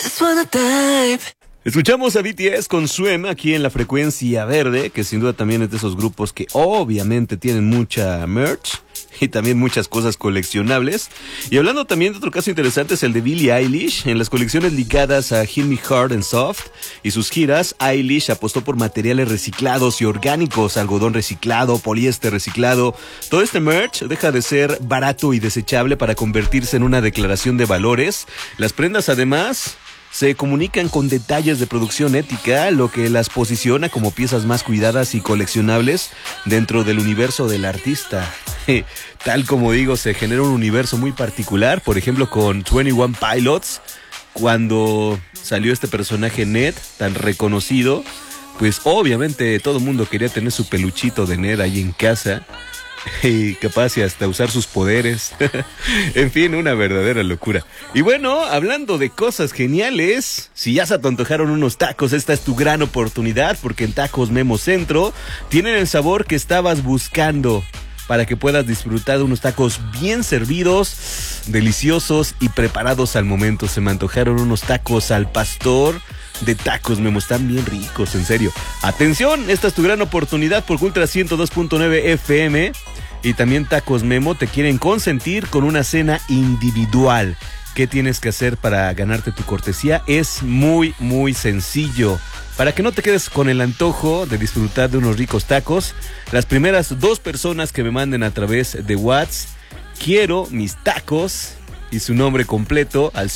just wanna dive. Escuchamos a BTS con Swim aquí en la frecuencia verde, que sin duda también es de esos grupos que obviamente tienen mucha merch y también muchas cosas coleccionables. Y hablando también de otro caso interesante es el de Billie Eilish. En las colecciones ligadas a Hit Me Hard and Soft y sus giras, Eilish apostó por materiales reciclados y orgánicos, algodón reciclado, poliéster reciclado. Todo este merch deja de ser barato y desechable para convertirse en una declaración de valores. Las prendas además se comunican con detalles de producción ética, lo que las posiciona como piezas más cuidadas y coleccionables dentro del universo del artista. Tal como digo, se genera un universo muy particular, por ejemplo con 21 Pilots, cuando salió este personaje Ned, tan reconocido, pues obviamente todo el mundo quería tener su peluchito de Ned ahí en casa. Y capaz y hasta usar sus poderes. En fin, una verdadera locura. Y bueno, hablando de cosas geniales, si ya se atontojaron unos tacos, esta es tu gran oportunidad, porque en Tacos Memo Centro tienen el sabor que estabas buscando para que puedas disfrutar de unos tacos bien servidos, deliciosos y preparados al momento. Se me antojaron unos tacos al pastor de Tacos Memo, están bien ricos, en serio. Atención, esta es tu gran oportunidad porque Ultra 102.9 FM y también Tacos Memo te quieren consentir con una cena individual. ¿Qué tienes que hacer para ganarte tu cortesía? Es muy, muy sencillo. Para que no te quedes con el antojo de disfrutar de unos ricos tacos, las primeras 2 personas que me manden a través de WhatsApp, quiero mis tacos, y su nombre completo al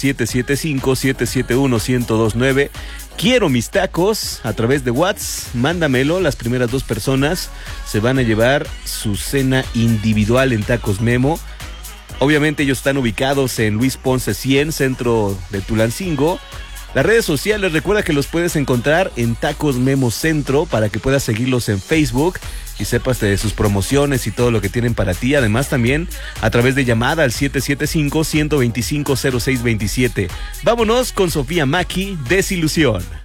775-771-1029. Quiero mis tacos a través de WhatsApp, mándamelo. Las primeras 2 personas se van a llevar su cena individual en Tacos Memo. Obviamente ellos están ubicados en Luis Ponce 100, centro de Tulancingo. Las redes sociales, recuerda que los puedes encontrar en Tacos Memo Centro para que puedas seguirlos en Facebook y sepas de sus promociones y todo lo que tienen para ti. Además también a través de llamada al 775-125-0627. Vámonos con Sofía Maki, Desilusión.